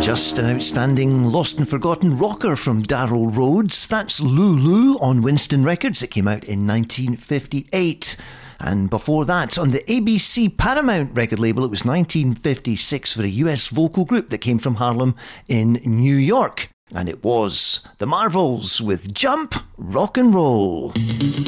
Just an outstanding lost and forgotten rocker from Darryl Rhodes. That's Lulu on Winston Records. It came out in 1958. And before that, on the ABC Paramount record label, it was 1956 for a US vocal group that came from Harlem in New York. And it was The Marvels with Jump, Rock and Roll.